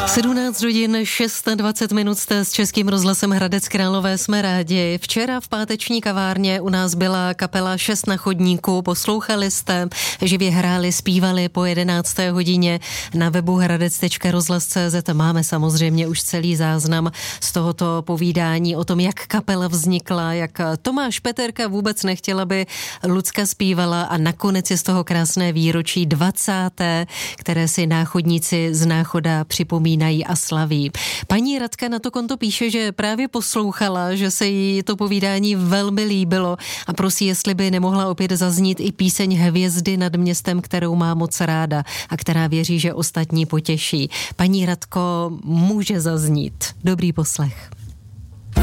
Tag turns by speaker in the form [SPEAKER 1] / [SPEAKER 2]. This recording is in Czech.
[SPEAKER 1] 17 hodin 26 minut jste s Českým rozhlasem Hradec Králové, jsme rádi. Včera v páteční kavárně u nás byla kapela 6 na chodníku, poslouchali jste, živě hráli, zpívali po 11. hodině. Na webu hradec.rozhlas.cz máme samozřejmě už celý záznam z tohoto povídání o tom, jak kapela vznikla, jak Tomáš Peterka vůbec nechtěl, aby Lucka zpívala a nakonec je z toho krásné výročí 20., které si náchodníci z Náchoda připomínají a slaví. Paní Radka na to konto píše, že právě poslouchala, že se jí to povídání velmi líbilo a prosí, jestli by nemohla opět zaznít i píseň Hvězdy nad městem, kterou má moc ráda a která věří, že ostatní potěší. Paní Radko, může zaznít. Dobrý poslech.